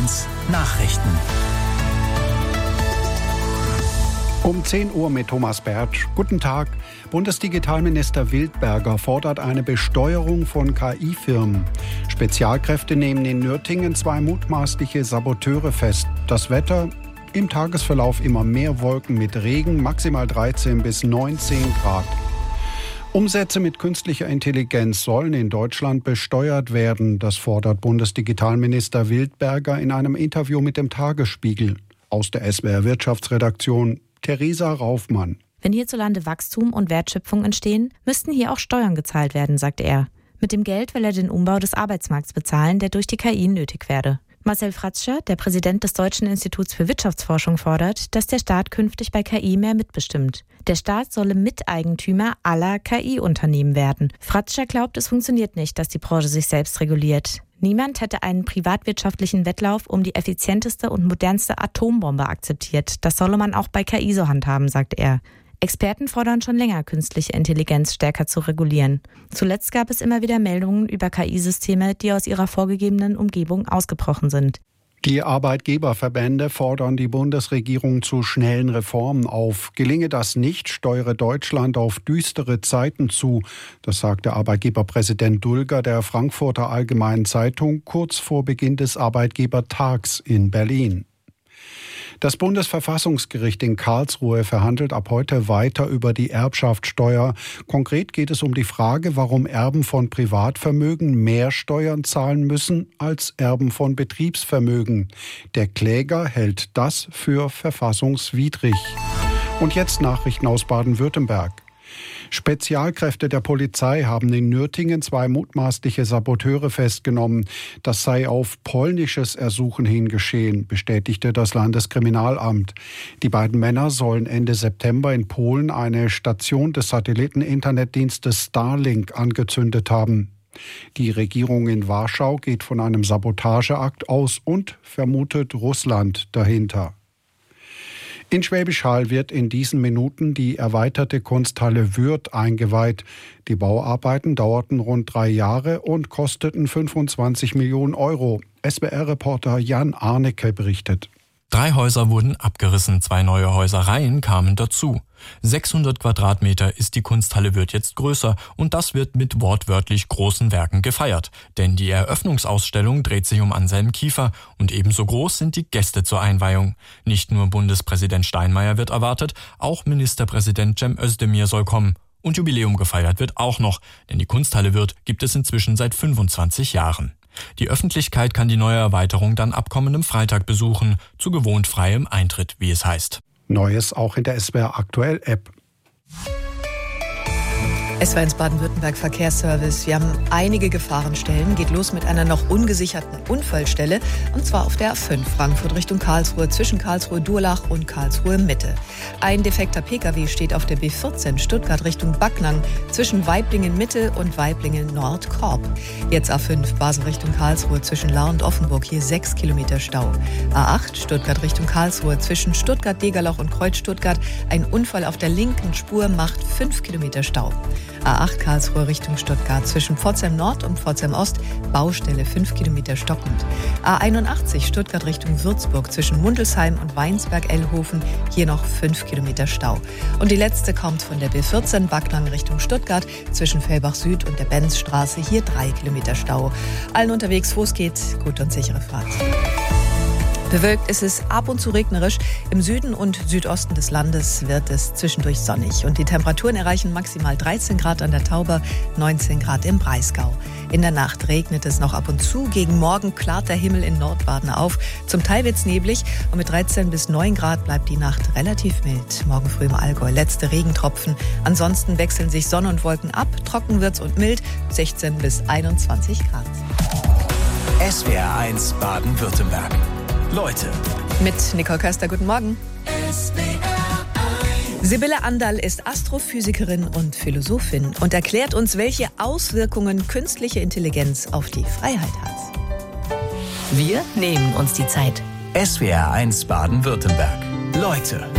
SWR1 Nachrichten. Um 10 Uhr mit Thomas Bertsch. Guten Tag. Bundesdigitalminister Wildberger fordert eine Besteuerung von KI-Firmen. Spezialkräfte nehmen in Nürtingen 2 mutmaßliche Saboteure fest. Das Wetter: im Tagesverlauf immer mehr Wolken mit Regen, maximal 13 bis 19 Grad. Umsätze mit künstlicher Intelligenz sollen in Deutschland besteuert werden. Das fordert Bundesdigitalminister Wildberger in einem Interview mit dem Tagesspiegel. Aus der SWR Wirtschaftsredaktion Theresa Raufmann. Wenn hierzulande Wachstum und Wertschöpfung entstehen, müssten hier auch Steuern gezahlt werden, sagt er. Mit dem Geld will er den Umbau des Arbeitsmarkts bezahlen, der durch die KI nötig werde. Marcel Fratscher, der Präsident des Deutschen Instituts für Wirtschaftsforschung, fordert, dass der Staat künftig bei KI mehr mitbestimmt. Der Staat solle Miteigentümer aller KI-Unternehmen werden. Fratscher glaubt, es funktioniert nicht, dass die Branche sich selbst reguliert. Niemand hätte einen privatwirtschaftlichen Wettlauf um die effizienteste und modernste Atombombe akzeptiert. Das solle man auch bei KI so handhaben, sagt er. Experten fordern schon länger, künstliche Intelligenz stärker zu regulieren. Zuletzt gab es immer wieder Meldungen über KI-Systeme, die aus ihrer vorgegebenen Umgebung ausgebrochen sind. Die Arbeitgeberverbände fordern die Bundesregierung zu schnellen Reformen auf. Gelinge das nicht, steuere Deutschland auf düstere Zeiten zu. Das sagte Arbeitgeberpräsident Dulger der Frankfurter Allgemeinen Zeitung kurz vor Beginn des Arbeitgebertags in Berlin. Das Bundesverfassungsgericht in Karlsruhe verhandelt ab heute weiter über die Erbschaftssteuer. Konkret geht es um die Frage, warum Erben von Privatvermögen mehr Steuern zahlen müssen als Erben von Betriebsvermögen. Der Kläger hält das für verfassungswidrig. Und jetzt Nachrichten aus Baden-Württemberg. Spezialkräfte der Polizei haben in Nürtingen 2 mutmaßliche Saboteure festgenommen. Das sei auf polnisches Ersuchen hin geschehen, bestätigte das Landeskriminalamt. Die beiden Männer sollen Ende September in Polen eine Station des Satelliten-Internetdienstes Starlink angezündet haben. Die Regierung in Warschau geht von einem Sabotageakt aus und vermutet Russland dahinter. In Schwäbisch Hall wird in diesen Minuten die erweiterte Kunsthalle Würth eingeweiht. Die Bauarbeiten dauerten rund 3 Jahre und kosteten 25 Millionen Euro. SWR-Reporter Jan Arnecke berichtet. 3 Häuser wurden abgerissen, 2 neue Häusereien kamen dazu. 600 Quadratmeter ist die Kunsthalle Würth jetzt größer und das wird mit wortwörtlich großen Werken gefeiert. Denn die Eröffnungsausstellung dreht sich um Anselm Kiefer und ebenso groß sind die Gäste zur Einweihung. Nicht nur Bundespräsident Steinmeier wird erwartet, auch Ministerpräsident Cem Özdemir soll kommen. Und Jubiläum gefeiert wird auch noch, denn die Kunsthalle Würth gibt es inzwischen seit 25 Jahren. Die Öffentlichkeit kann die neue Erweiterung dann ab kommendem Freitag besuchen, zu gewohnt freiem Eintritt, wie es heißt. Neues auch in der SWR Aktuell App. SWR1 Baden-Württemberg Verkehrsservice. Wir haben einige Gefahrenstellen. Geht los mit einer noch ungesicherten Unfallstelle. Und zwar auf der A5 Frankfurt Richtung Karlsruhe zwischen Karlsruhe-Durlach und Karlsruhe-Mitte. Ein defekter Pkw steht auf der B14 Stuttgart Richtung Backnang zwischen Waiblingen-Mitte und Waiblingen-Nord-Korb. Jetzt A5 Basel Richtung Karlsruhe zwischen Lahr und Offenburg. Hier 6 Kilometer Stau. A8 Stuttgart Richtung Karlsruhe zwischen Stuttgart-Degerloch und Kreuz-Stuttgart. Ein Unfall auf der linken Spur macht 5 Kilometer Stau. A8 Karlsruhe Richtung Stuttgart zwischen Pforzheim Nord und Pforzheim Ost, Baustelle 5 Kilometer stockend. A81 Stuttgart Richtung Würzburg zwischen Mundelsheim und Weinsberg-Ellhofen, hier noch 5 Kilometer Stau. Und die letzte kommt von der B14 Backnang Richtung Stuttgart zwischen Fellbach Süd und der Benzstraße, hier 3 Kilometer Stau. Allen unterwegs, wo es geht, gute und sichere Fahrt. Bewölkt ist es ab und zu regnerisch. Im Süden und Südosten des Landes wird es zwischendurch sonnig. Und die Temperaturen erreichen maximal 13 Grad an der Tauber, 19 Grad im Breisgau. In der Nacht regnet es noch ab und zu. Gegen Morgen klart der Himmel in Nordbaden auf. Zum Teil wird es neblig und mit 13 bis 9 Grad bleibt die Nacht relativ mild. Morgen früh im Allgäu letzte Regentropfen. Ansonsten wechseln sich Sonne und Wolken ab. Trocken wird's und mild, 16 bis 21 Grad. SWR1 Baden-Württemberg. Leute. Mit Nicole Köster, guten Morgen. Sibylle Anderl ist Astrophysikerin und Philosophin und erklärt uns, welche Auswirkungen künstliche Intelligenz auf die Freiheit hat. Wir nehmen uns die Zeit. SWR1 Baden-Württemberg. Leute.